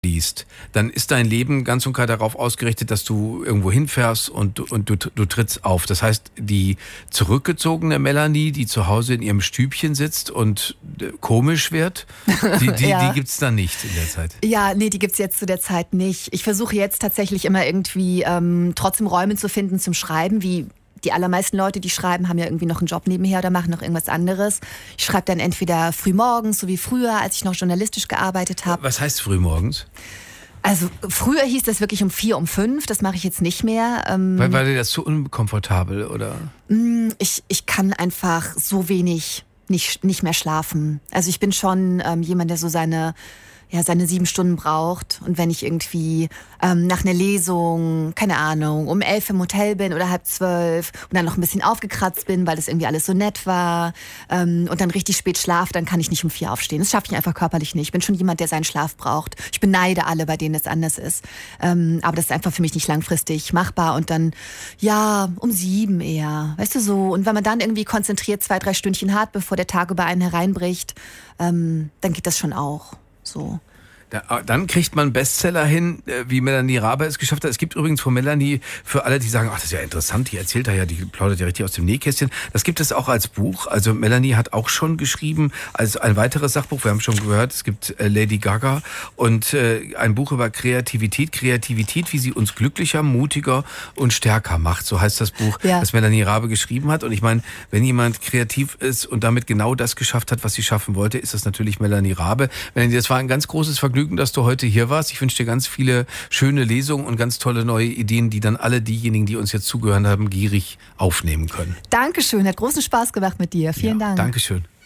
liest, dann ist dein Leben ganz und gar darauf ausgerichtet, dass du irgendwo hinfährst und du trittst auf. Das heißt, die zurückgezogene Melanie, die zu Hause in ihrem Stübchen sitzt und komisch wird, die gibt's dann nicht in der Zeit. Ja, nee, die gibt's jetzt zu der Zeit nicht. Ich versuche jetzt tatsächlich immer irgendwie trotzdem Räume zu finden zum Schreiben, wie die allermeisten Leute, die schreiben, haben ja irgendwie noch einen Job nebenher oder machen noch irgendwas anderes. Ich schreibe dann entweder frühmorgens, so wie früher, als ich noch journalistisch gearbeitet habe. Was heißt frühmorgens? Also früher hieß das wirklich um 4, um 5. Das mache ich jetzt nicht mehr. Weil war dir das zu unkomfortabel, oder? Ich kann einfach so wenig nicht mehr schlafen. Also ich bin schon jemand, der so seine 7 Stunden braucht. Und wenn ich irgendwie nach einer Lesung, keine Ahnung, um 11 im Hotel bin oder 11:30 und dann noch ein bisschen aufgekratzt bin, weil das irgendwie alles so nett war und dann richtig spät schlafe, dann kann ich nicht um 4 aufstehen. Das schaffe ich einfach körperlich nicht. Ich bin schon jemand, der seinen Schlaf braucht. Ich beneide alle, bei denen es anders ist. Aber das ist einfach für mich nicht langfristig machbar. Und dann, um 7 eher. Weißt du so? Und wenn man dann irgendwie konzentriert 2, 3 Stündchen hat, bevor der Tag über einen hereinbricht, dann geht das schon auch. So. Dann kriegt man Bestseller hin, wie Melanie Rabe es geschafft hat. Es gibt übrigens von Melanie, für alle, die sagen, ach, das ist ja interessant, die erzählt da ja, die plaudert ja richtig aus dem Nähkästchen. Das gibt es auch als Buch. Also Melanie hat auch schon geschrieben, als ein weiteres Sachbuch, wir haben schon gehört, es gibt Lady Gaga und ein Buch über Kreativität, wie sie uns glücklicher, mutiger und stärker macht. So heißt das Buch, das Melanie Rabe geschrieben hat. Und ich meine, wenn jemand kreativ ist und damit genau das geschafft hat, was sie schaffen wollte, ist das natürlich Melanie Rabe. Melanie, das war ein ganz großes Vergnügen, dass du heute hier warst. Ich wünsche dir ganz viele schöne Lesungen und ganz tolle neue Ideen, die dann alle diejenigen, die uns jetzt zugehört haben, gierig aufnehmen können. Dankeschön, hat großen Spaß gemacht mit dir. Vielen Dank. Dankeschön.